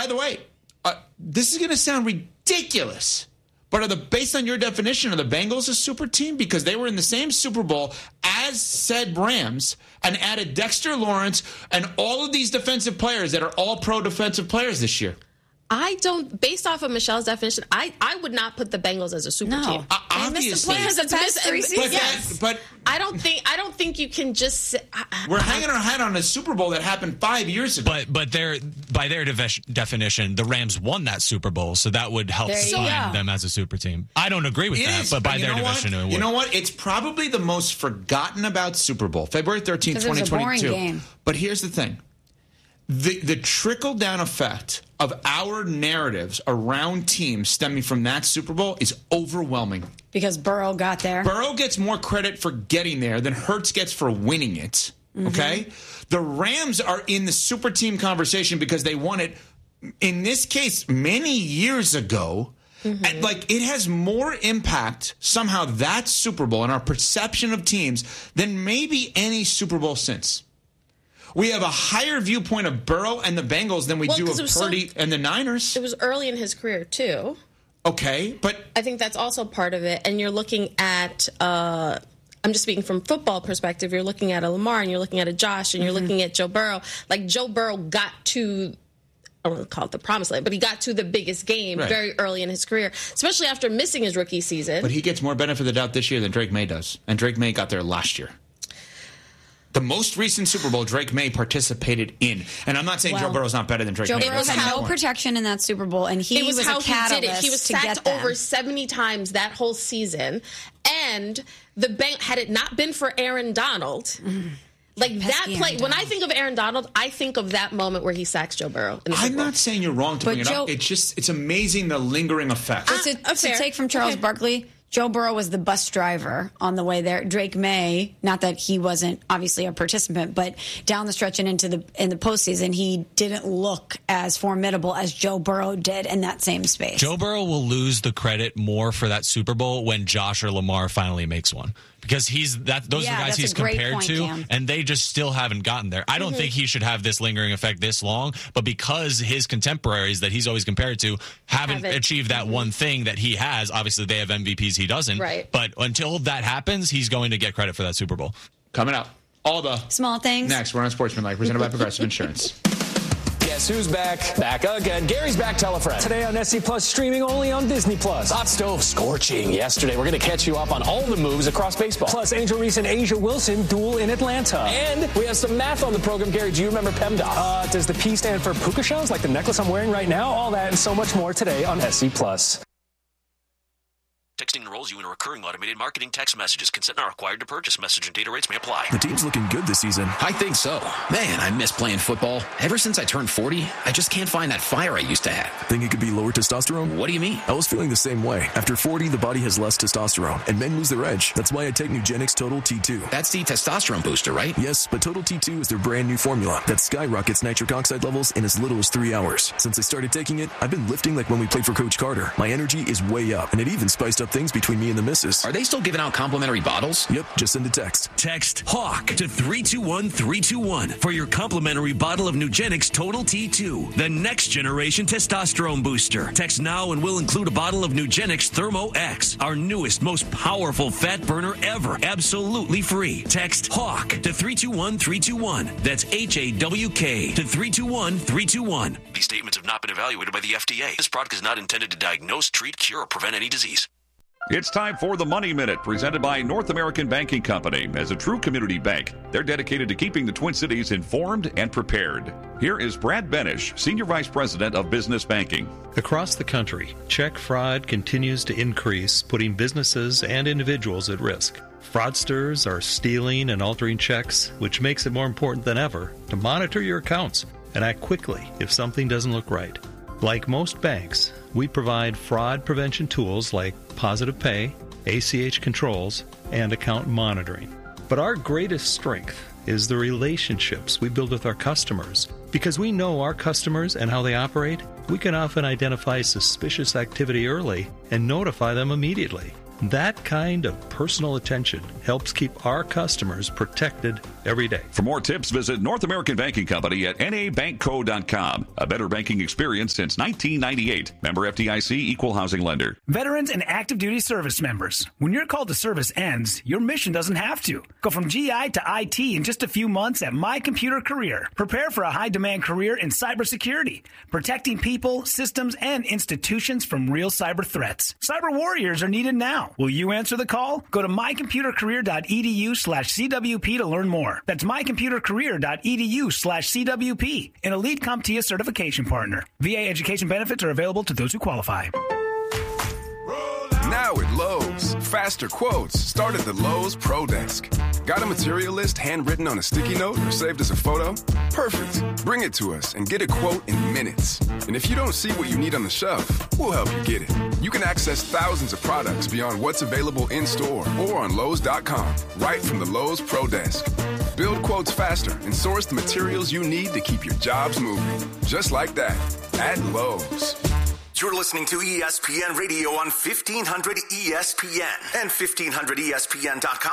by the way, this is going to sound ridiculous, but based on your definition, are the Bengals a super team? Because they were in the same Super Bowl as said Rams and added Dexter Lawrence and all of these defensive players that are all pro defensive players this year. I don't, based off of Michelle's definition, I would not put the Bengals as a super team. Obviously. But I don't think you can just we're hanging our hat on a Super Bowl that happened 5 years ago. But by their definition, the Rams won that Super Bowl, so that would help define them as a super team. I don't agree with that, but by their definition, it would. You know what? It's probably the most forgotten about Super Bowl, February 13th, 2022. Boring game. But here's the thing. The trickle-down effect of our narratives around teams stemming from that Super Bowl is overwhelming. Because Burrow got there. Burrow gets more credit for getting there than Hurts gets for winning it, okay? The Rams are in the super team conversation because they won it, in this case, many years ago. And, it has more impact, somehow, that Super Bowl and our perception of teams than maybe any Super Bowl since. We have a higher viewpoint of Burrow and the Bengals than we do of Purdy and the Niners. It was early in his career, too. Okay, but I think that's also part of it. And you're looking at, I'm just speaking from football perspective, you're looking at a Lamar and you're looking at a Josh and you're looking at Joe Burrow. Like, Joe Burrow got to, I don't want to call it the promised land, but he got to the biggest game very early in his career, especially after missing his rookie season. But he gets more benefit of the doubt this year than Drake May does. And Drake May got there last year. The most recent Super Bowl Drake May participated in. And I'm not saying Joe Burrow's not better than Drake May. Joe Burrow had no protection in that Super Bowl, and he was a catalyst. He was sacked over 70 times that whole season. And had it not been for Aaron Donald, that play, when I think of Aaron Donald, I think of that moment where he sacks Joe Burrow. I'm not saying you're wrong to bring it up. It's amazing the lingering effect. To take from Charles Barkley, Joe Burrow was the bus driver on the way there. Drake May, not that he wasn't obviously a participant, but down the stretch and in the postseason, he didn't look as formidable as Joe Burrow did in that same space. Joe Burrow will lose the credit more for that Super Bowl when Josh or Lamar finally makes one. Because those are the guys he's compared to, Cam. And they just still haven't gotten there. I don't think he should have this lingering effect this long, but because his contemporaries that he's always compared to haven't achieved that one thing that he has, obviously they have MVPs, he doesn't. Right. But until that happens, he's going to get credit for that Super Bowl. Coming up, all the small things. Next, we're on Sportsmanlike, presented by Progressive Insurance. Guess who's back? Back again. Gary's back. Tell a friend. Today on SC Plus, streaming only on Disney Plus. Hot stove scorching yesterday. We're going to catch you up on all the moves across baseball. Plus, Angel Reese and Asia Wilson duel in Atlanta. And we have some math on the program. Gary, do you remember PEMDAS? Does the P stand for puka shells, like the necklace I'm wearing right now? All that and so much more today on SC Plus. Texting enrolls you in a recurring automated marketing text messages. Consent not required to purchase. Message and data rates may apply. The team's looking good this season. I think so. Man, I miss playing football. Ever since I turned 40, I just can't find that fire I used to have. Think it could be lower testosterone? What do you mean? I was feeling the same way. After 40, the body has less testosterone, and men lose their edge. That's why I take Nugenix Total T2. That's the testosterone booster, right? Yes, but Total T2 is their brand new formula that skyrockets nitric oxide levels in as little as 3 hours. Since I started taking it, I've been lifting like when we played for Coach Carter. My energy is way up, and it even spiced up things between me and the missus. Are they still giving out complimentary bottles? Yep, just send a text. Text HAWK to 321-321 for your complimentary bottle of Nugenix Total T2, the next generation testosterone booster. Text now and we'll include a bottle of Nugenix Thermo X, our newest, most powerful fat burner ever, absolutely free. Text HAWK to 321-321. That's HAWK to 321-321. These statements have not been evaluated by the FDA. This product is not intended to diagnose, treat, cure, or prevent any disease. It's time for the Money Minute, presented by North American Banking Company. As a true community bank, they're dedicated to keeping the Twin Cities informed and prepared. Here is Brad Benish, Senior Vice President of Business Banking. Across the country, check fraud continues to increase, putting businesses and individuals at risk. Fraudsters are stealing and altering checks, which makes it more important than ever to monitor your accounts and act quickly if something doesn't look right. Like most banks, we provide fraud prevention tools like Positive Pay, ACH controls, and account monitoring. But our greatest strength is the relationships we build with our customers. Because we know our customers and how they operate, we can often identify suspicious activity early and notify them immediately. That kind of personal attention helps keep our customers protected every day. For more tips, visit North American Banking Company at nabankco.com. A better banking experience since 1998. Member FDIC, Equal Housing Lender. Veterans and active duty service members. When your call to service ends, your mission doesn't have to. Go from GI to IT in just a few months at My Computer Career. Prepare for a high-demand career in cybersecurity, protecting people, systems, and institutions from real cyber threats. Cyber warriors are needed now. Will you answer the call? Go to mycomputercareer.edu/CWP to learn more. That's mycomputercareer.edu/CWP, an elite CompTIA certification partner. VA education benefits are available to those who qualify. Now at Lowe's, faster quotes start at the Lowe's Pro Desk. Got a material list handwritten on a sticky note or saved as a photo? Perfect. Bring it to us and get a quote in minutes. And if you don't see what you need on the shelf, we'll help you get it. You can access thousands of products beyond what's available in store or on Lowe's.com, right from the Lowe's Pro Desk. Build quotes faster and source the materials you need to keep your jobs moving. Just like that, at Lowe's. You're listening to ESPN Radio on 1500 ESPN and 1500ESPN.com.